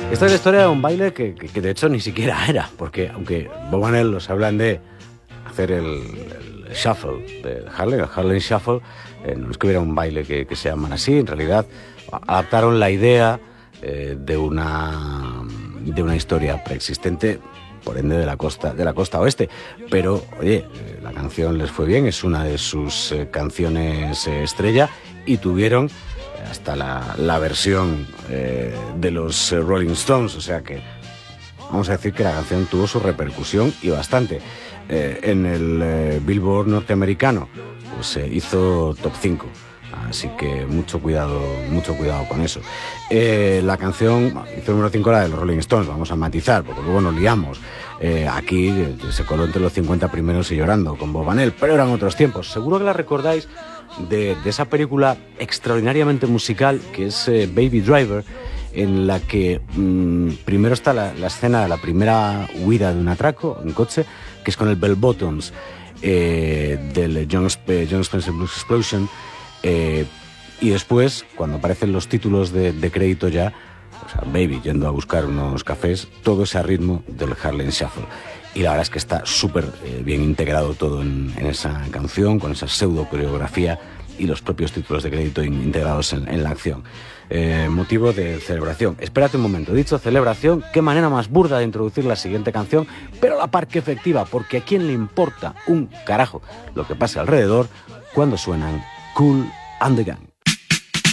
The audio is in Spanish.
Esta es la historia de un baile que de hecho ni siquiera era, porque aunque Bob and Nell nos hablan de hacer el shuffle de Harlem, el Harlem Shuffle, no es que hubiera un baile que se llaman así, en realidad adaptaron la idea de una historia preexistente, por ende de la costa oeste, pero oye, la canción les fue bien, es una de sus canciones estrella, y tuvieron hasta la versión de los Rolling Stones, o sea que vamos a decir que la canción tuvo su repercusión y bastante. En el Billboard norteamericano pues hizo top 5, así que mucho cuidado con eso. La canción hizo número 5, la de los Rolling Stones, vamos a matizar porque luego nos liamos. Aquí se coló entre los 50 primeros y llorando con Bob and Nell, pero eran otros tiempos. Seguro que la recordáis de esa película extraordinariamente musical que es Baby Driver, en la que primero está la escena de la primera huida de un atraco en coche, que es con el Bell Bottoms del John Spencer Blues Explosion, y después, cuando aparecen los títulos de crédito ya, o sea, Baby yendo a buscar unos cafés, todo ese ritmo del Harlem Shuffle. Y la verdad es que está súper bien integrado todo en esa canción, con esa pseudo coreografía y los propios títulos de crédito integrados en la acción. Motivo de celebración. Espérate un momento, dicho celebración, qué manera más burda de introducir la siguiente canción, pero a la par que efectiva, porque a quién le importa un carajo lo que pase alrededor cuando suenan Kool and the Gang.